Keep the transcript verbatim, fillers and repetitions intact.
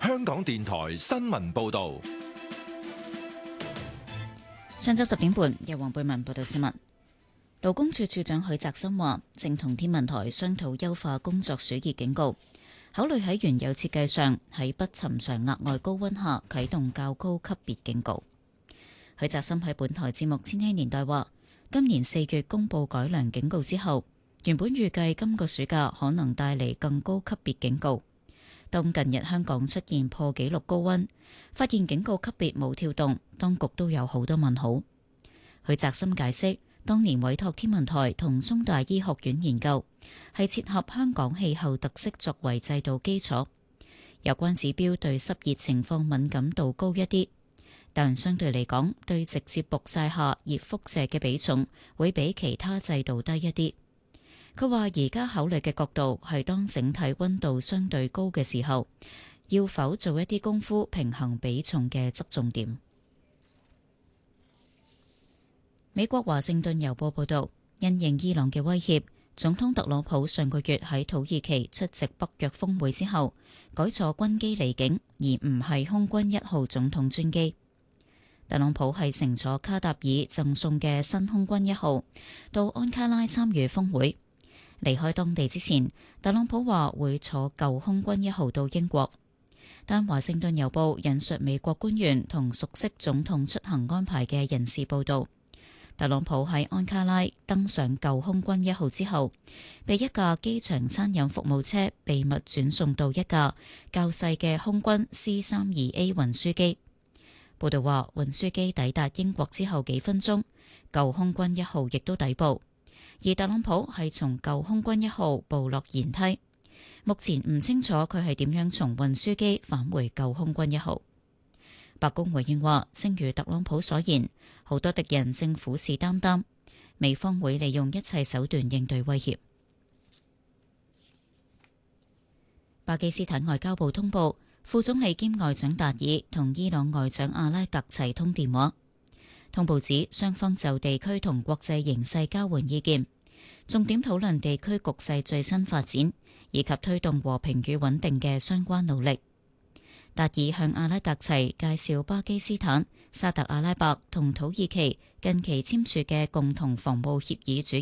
香港電台新聞報道。 上晝十點半，由黃貝文報道新聞。勞工處處長許澤森話，正同天文台商討優化工作暑熱警告，考慮喺原有設計上喺不尋常額外高溫下啟動較高級別警告。許澤森喺本台節目《千禧年代》話，今年四月公布改良警告之後，原本預計今個暑假可能帶嚟更高級別警告。當近日香港出現破紀錄高溫，發現警告級別冇跳動，當局都有好多問號。許澤森解釋，當年委託天文台同中大醫學院研究，係切合香港氣候特色作為制度基礎。有關指標對濕熱情況敏感度高一啲，但相對嚟講，對直接曝曬下熱輻射嘅比重會比其他制度低一啲。佢話而家考慮嘅角度係當整體溫度相對高嘅時候，要否做一啲功夫平衡比重嘅側重點。美國華盛頓郵報報導，因應伊朗嘅威脅，總統特朗普上個月喺土耳其出席北約峰會之後，改坐軍機離境，而唔係空軍一號總統專機。特朗普係乘坐卡塔爾贈送嘅新空軍一號到安卡拉參與峰會。離開當地之前，特朗普話會坐舊空軍一號到英國，但華盛頓郵報引述美國官員同熟悉總統出行安排嘅人士報道，特朗普喺安卡拉登上舊空軍一號之後，被一架機場餐飲服務車秘密轉送到一架較細嘅空軍 C 三十二 A 運輸機。報道話，運輸機抵達英國之後幾分鐘，舊空軍一號亦都抵埗。而特朗普係從舊空軍一號步落舷梯，目前唔清楚佢係點樣從運輸機返回舊空軍一號。白宮回應話，正如特朗普所言，好多敵人正虎視眈眈，美方會利用一切手段應對威脅。巴基斯坦外交部通報，副總理兼外長達爾同伊朗外長阿拉格齊通電話。通報指，雙方就地區同國際形勢交換意見，重點討論地區局勢最新發展，以及推動和平與穩定嘅相關努力。達爾向阿拉格齊介紹巴基斯坦、沙特阿拉伯同土耳其近期簽署嘅共同防務協議主